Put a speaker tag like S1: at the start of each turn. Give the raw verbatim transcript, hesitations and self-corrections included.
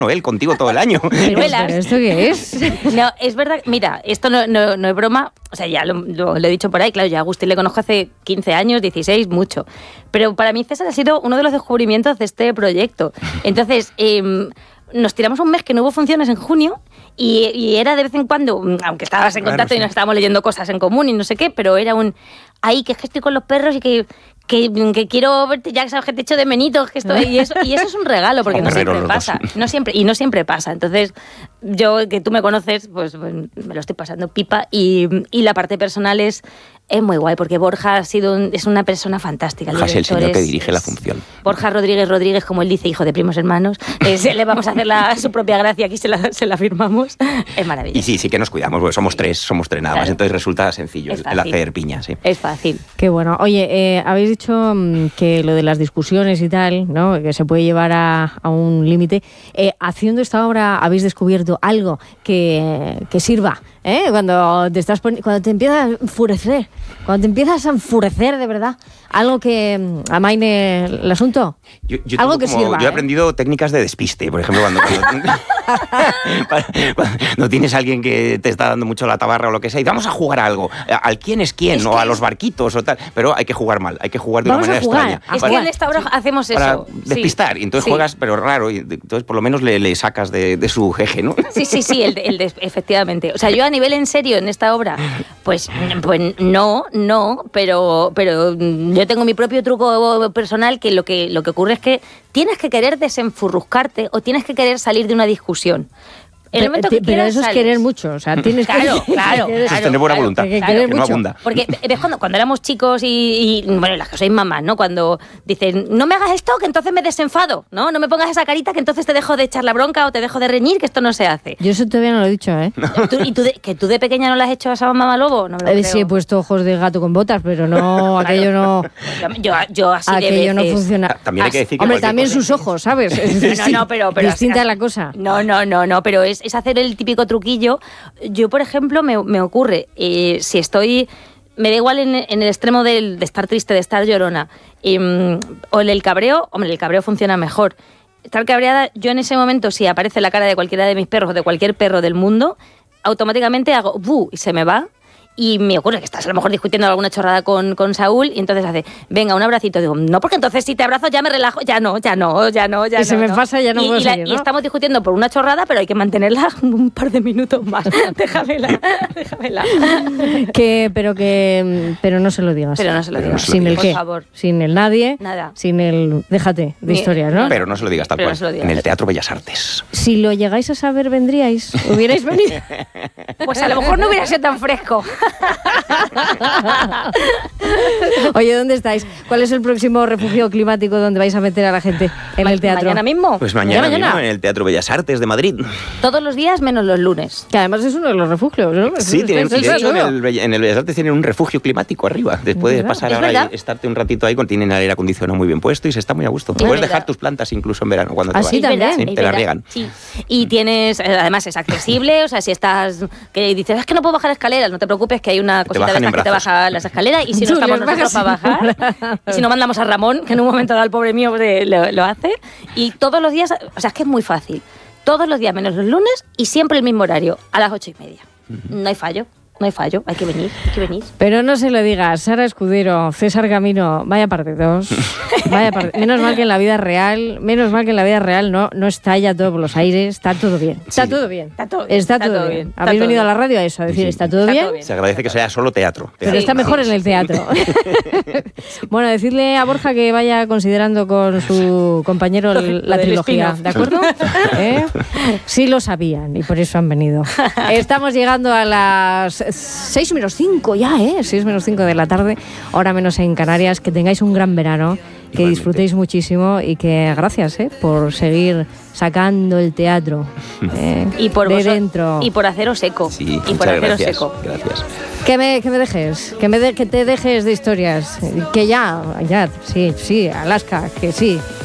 S1: Noel contigo todo el año.
S2: ¿Pero esto qué es?
S3: No, es verdad, mira, esto no, no, no es broma, o sea, ya lo, lo, lo he dicho por ahí, claro, yo a Agustín le conozco hace quince años, dieciséis, mucho, pero para mí César ha sido uno de los descubrimientos de este proyecto. Entonces, eh, nos tiramos un mes que no hubo funciones en junio y, y era de vez en cuando, aunque estabas en contacto, claro, sí, y nos estábamos leyendo cosas en común y no sé qué, pero era un, ay, que es que estoy con los perros y que... Que, que quiero verte, ya que sabes que te echo de menitos, que estoy, y eso, y eso es un regalo, porque no siempre pasa, no siempre, y no siempre pasa. Entonces, yo, que tú me conoces, pues, pues me lo estoy pasando pipa, y, y la parte personal es, es muy guay, porque Borja ha sido un, es una persona fantástica.
S1: Borja es el señor que dirige la función.
S3: Borja Rodríguez Rodríguez, como él dice, hijo de primos hermanos, eh, le vamos a hacer la, su propia gracia, aquí se la, se la firmamos, es maravilloso.
S1: Y sí, sí que nos cuidamos, porque somos tres, somos tres nada más, claro. Entonces resulta sencillo el, el hacer piña, sí.
S3: Es fácil.
S2: Qué bueno. Oye, eh, habéis dicho que lo de las discusiones y tal, ¿no?, que se puede llevar a, a un límite. Eh, haciendo esta obra habéis descubierto algo que, que sirva, ¿eh? Cuando te estás poni- cuando te empiezas a enfurecer, cuando te empiezas a enfurecer de verdad, algo que amaine el asunto.
S1: Yo, yo
S2: algo que
S1: como,
S2: sirva.
S1: Yo he
S2: ¿eh?
S1: aprendido técnicas de despiste, por ejemplo, cuando, cuando, cuando tienes a alguien que te está dando mucho la tabarra o lo que sea, y vamos a jugar a algo, al quién es quién, es o a los barquitos o tal, pero hay que jugar mal, hay que jugar de
S2: vamos
S1: una manera
S2: a jugar.
S1: extraña.
S3: Es
S1: para,
S3: que en esta obra hacemos eso.
S1: Para despistar, sí. Y entonces sí. Juegas, pero raro, y entonces por lo menos le, le sacas de, de su jeje, ¿no?
S3: Sí, sí, sí, el de, el de, efectivamente. O sea, yo a nivel en serio en esta obra, pues, pues no, no, pero, pero yo tengo mi propio truco personal, que lo que lo que ocurre es que tienes que querer desenfurruscarte o tienes que querer salir de una discusión. El momento que
S2: pero eso es
S3: sales.
S2: Querer mucho, o sea, tienes
S3: claro,
S2: que...
S3: Claro, claro.
S1: Eso es tener buena
S3: claro,
S1: voluntad,
S2: que, que,
S3: claro,
S1: que no abunda.
S3: Porque ves cuando, cuando éramos chicos y, y, bueno, las que sois mamás, ¿no? Cuando dicen, no me hagas esto, que entonces me desenfado, ¿no? No me pongas esa carita, que entonces te dejo de echar la bronca o te dejo de reñir, que esto no se hace.
S2: Yo eso todavía no lo he dicho, ¿eh?
S3: ¿Tú, ¿Y tú de, que tú de pequeña no le has hecho a esa mamá lobo? No me lo
S2: eh,
S3: creo.
S2: Sí, he puesto ojos de gato con botas, pero no, aquello no...
S3: Yo, yo así
S2: aquello
S3: de veces.
S2: no funciona.
S1: También hay que decir que
S2: Hombre, también
S1: cosa.
S2: sus ojos, ¿sabes? Es
S3: no, no, pero, pero
S2: distinta
S3: así,
S2: la cosa.
S3: No, no, no, no, pero es, es hacer el típico truquillo. Yo, por ejemplo, me, me ocurre, eh, si estoy, me da igual en, en el extremo del, de estar triste, de estar llorona, eh, o en el cabreo, hombre, el cabreo funciona mejor. Estar cabreada, yo en ese momento, si aparece la cara de cualquiera de mis perros o de cualquier perro del mundo, automáticamente hago ¡bu! Y se me va. Y me ocurre que estás a lo mejor discutiendo alguna chorrada con, con Saúl y entonces hace, venga, un abracito. Digo, no, porque entonces si te abrazo ya me relajo. Ya no, ya no, ya no, ya
S2: y
S3: no.
S2: Y se me
S3: no.
S2: pasa, ya no
S3: y,
S2: puedo
S3: y, la,
S2: seguir, ¿no?
S3: y estamos discutiendo por una chorrada, pero hay que mantenerla un par de minutos más. déjamela, déjamela.
S2: Que, pero que pero no se lo digas.
S3: Pero no se lo digas.
S2: Sin el
S3: por
S2: qué.
S3: favor.
S2: Sin el nadie.
S3: Nada.
S2: Sin el déjate de
S3: Ni,
S2: historias, ¿no?
S1: Pero no se lo digas tal
S3: pero
S1: cual.
S3: No se lo digas.
S1: En el Teatro Bellas Artes.
S2: Si lo llegáis a saber, vendríais. ¿Hubierais venido?
S3: Pues a lo mejor no hubiera sido tan fresco.
S2: Oye, ¿dónde estáis? ¿Cuál es el próximo refugio climático donde vais a meter a la gente en
S3: Ma-
S2: el teatro?
S3: ¿Mañana mismo?
S1: Pues mañana,
S2: mañana.
S1: mismo en el Teatro Bellas Artes de Madrid.
S3: Todos los días menos los lunes.
S2: Que además es uno de los refugios, ¿no?
S1: Sí, tienen,
S2: Es- es-
S1: y de
S2: es-
S1: hecho en
S2: es-
S1: el, Bell- en el Bellas Artes tienen un refugio climático arriba. Después de pasar
S3: ¿Es
S1: ahora
S3: verdad?
S1: y estarte un ratito ahí, con- tienen el aire acondicionado muy bien puesto y se está muy a gusto.
S3: Es
S1: Puedes
S3: verdad.
S1: dejar tus plantas incluso en verano cuando
S2: Ah,
S1: te
S2: sí,
S1: vas.
S2: también.
S1: Sí,
S3: Es
S1: te la
S3: verdad,
S1: riegan.
S3: sí. Y tienes, eh, además es accesible, o sea, si estás, que dices, es que no puedo bajar escaleras, no te preocupes, que hay una cosita de
S1: bajan
S3: estas
S1: en
S3: que te
S1: brazos.
S3: baja las escaleras, y si no
S2: Tú
S3: estamos
S2: les
S3: nosotros para
S2: bajas en
S3: bajar, y si no mandamos a Ramón, que en un momento dado el pobre mío pues, lo, lo hace, y todos los días, o sea, es que es muy fácil, todos los días menos los lunes, y siempre el mismo horario, a las ocho y media. No hay fallo. No hay fallo, hay que venir, hay que venir.
S2: Pero no se lo digas, Sara Escudero, César Camino, vaya parte dos. Vaya parte. Menos mal que en la vida real, menos mal que en la vida real no, no estalla todo por los aires, está todo bien. Está
S1: Sí.
S2: todo bien.
S3: Está todo bien,
S2: Está
S3: está
S2: todo
S3: todo
S2: bien.
S3: bien, está
S2: Habéis
S3: todo
S2: venido
S3: bien.
S2: a la radio a eso, a decir,
S1: Sí.
S2: ¿está todo
S3: Está
S2: bien?
S3: todo bien.
S1: Se agradece que sea solo teatro.
S2: Pero
S1: teatro.
S2: está mejor en el teatro. Bueno, decirle a Borja que vaya considerando con su compañero el- la
S3: del
S2: trilogía,
S3: spin-off.
S2: ¿de acuerdo? ¿Eh? Sí lo sabían y por eso han venido. Estamos llegando a las seis menos cinco ya, ¿eh? seis menos cinco de la tarde, hora menos en Canarias. Que tengáis un gran verano, que
S1: Igualmente.
S2: disfrutéis muchísimo y que gracias ¿eh? por seguir sacando el teatro ¿eh?
S3: Y por
S2: de
S3: vosot-
S2: dentro.
S3: y por haceros eco.
S1: Sí,
S3: y por
S1: muchas
S3: haceros
S1: gracias.
S3: eco.
S1: Gracias.
S2: Que me, que me dejes, que, me de- que te dejes de historias, que ya, ya, sí, sí, Alaska, que sí,